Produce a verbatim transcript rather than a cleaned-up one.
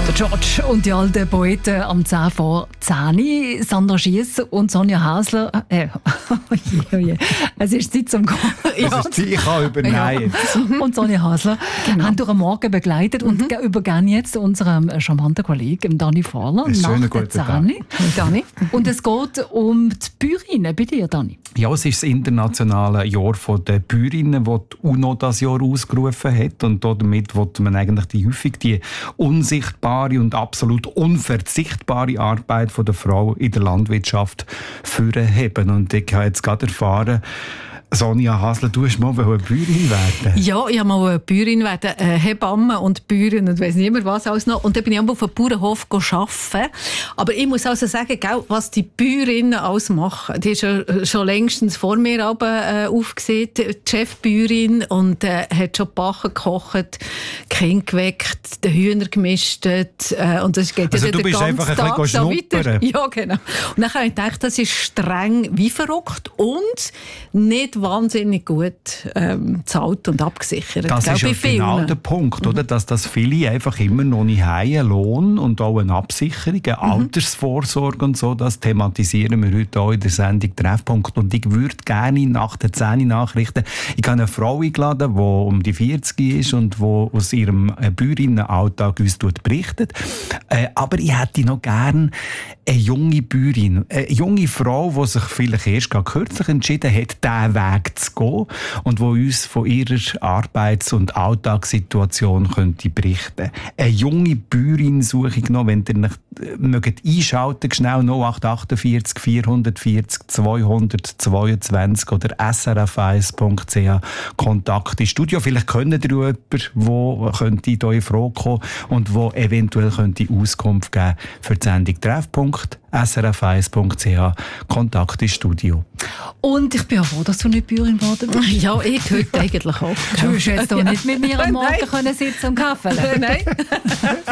Der George und die alten Poeten am zehn vor zehn. Sandra Schiess und Sonja Hasler. Äh, oh je, oh je. Es ist Zeit zum Gehen. Das ist Zeit, ich kann übernehmen. Ja. Und Sonja Hasler genau. haben durch den Morgen begleitet mhm. und übergeben jetzt unserem charmanten Kollegen Dani Fahler nach der zehn. Dani. Und es geht um die Bäuerinnen bei dir, Dani. Ja, es ist das internationale Jahr der Bäuerinnen, das die UNO das Jahr ausgerufen hat. Und damit wollte man eigentlich die häufig die unsichtbare und absolut unverzichtbare Arbeit der Frau in der Landwirtschaft vorheben. Und ich habe jetzt gerade erfahren, Sonja Hasler, du hast mal eine Bäuerin werden. Ja, ich wollte mal eine Bäuerin werden, äh, Hebamme und Bäuerin und weiss nicht mehr was alles noch. Und dann bin ich auf einem Bauernhof arbeiten. Aber ich muss also sagen, gell, was die Bäuerinnen alles machen, die ist ja schon längstens vor mir aber, äh, aufgesehen, die Chefbäuerin, und äh, hat schon Bachen gekocht, Kinder geweckt, die Hühner gemistet. Äh, und das geht also ja du den bist ganzen einfach Tag ein bisschen so weiter. schnuppern. Ja, genau. Und dann habe ich gedacht, das ist streng wie verrückt und nicht wahnsinnig gut ähm, bezahlt und abgesichert. Das Gell, ist ja genau der Punkt, oder? Dass das viele einfach immer noch nicht haben, einen Lohn und auch eine Absicherung, eine mhm. Altersvorsorge und so. Das thematisieren wir heute auch in der Sendung Treffpunkt. Und ich würde gerne nach den zehn Nachrichten, ich habe eine Frau eingeladen, die um die vierzig ist und die aus ihrem Bäuerinnenalltag uns berichtet. Äh, aber ich hätte noch gerne eine junge Bäuerin, eine junge Frau, die sich vielleicht erst kürzlich entschieden hat, diesen Weg zu gehen und die uns von ihrer Arbeits- und Alltagssituation könnte berichten. Eine junge Bäuerin suche ich noch, wenn ihr nicht mögt einschalten, schnell null acht achtundvierzig vierhundertvierzig zweihundertzweiundzwanzig oder s r f eins punkt c h Kontakt ins Studio. Vielleicht kennt ihr jemanden, der könnte in eure Frage kommen und der eventuell könnte Auskunft geben für die Sendung Treffpunkt. s r f eins punkt c h Kontakt ins Studio. Und ich bin auch froh, dass du nicht Bäuerin geworden bist. Ja, ich heute eigentlich auch. Du hast jetzt doch nicht mit mir am Morgen können sitzen und Kaffee. Nein.